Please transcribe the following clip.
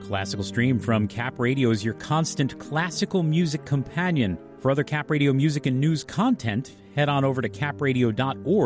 Classical Stream from Cap Radio is your constant classical music companion. For other Cap Radio music and news content, head on over to capradio.org